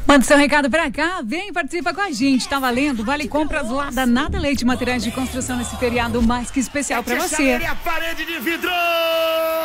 Manda seu recado pra cá, vem participa com a gente, tá valendo? Vale compras lá da Nada Leite Materiais de Construção nesse feriado mais que especial pra você. A parede de vidro!